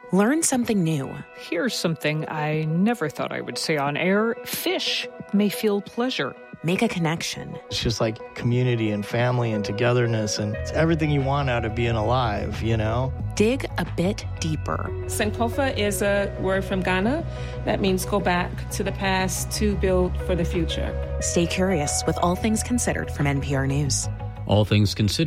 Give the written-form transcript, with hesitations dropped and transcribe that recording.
Learn something new. Here's something I never thought I would say on air. Fish may feel pleasure. Make a connection. It's just like community and family and togetherness, and it's everything you want out of being alive, you know? Dig a bit deeper. Sankofa is a word from Ghana that means go back to the past to build for the future. Stay curious with All Things Considered from NPR News. All Things Considered